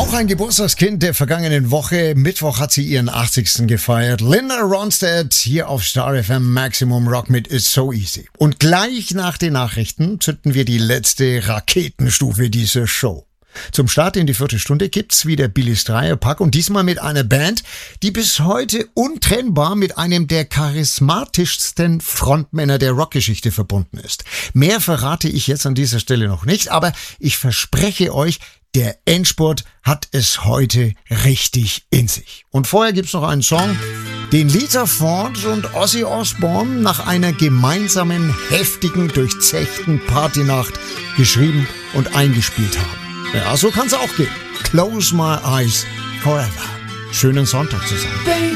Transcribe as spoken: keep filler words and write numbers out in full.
Auch ein Geburtstagskind der vergangenen Woche. Mittwoch hat sie ihren achtzigsten gefeiert. Linda Ronstadt hier auf Star F M Maximum Rock mit It's So Easy. Und gleich nach den Nachrichten zünden wir die letzte Raketenstufe dieser Show. Zum Start in die vierte Stunde gibt's wieder Billys Dreierpack und diesmal mit einer Band, die bis heute untrennbar mit einem der charismatischsten Frontmänner der Rockgeschichte verbunden ist. Mehr verrate ich jetzt an dieser Stelle noch nicht, aber ich verspreche euch, der Endspurt hat es heute richtig in sich. Und vorher gibt's noch einen Song, den Lita Ford und Ozzy Osbourne nach einer gemeinsamen, heftigen, durchzechten Partynacht geschrieben und eingespielt haben. Ja, so kann's auch gehen. Close My Eyes Forever. Schönen Sonntag zusammen.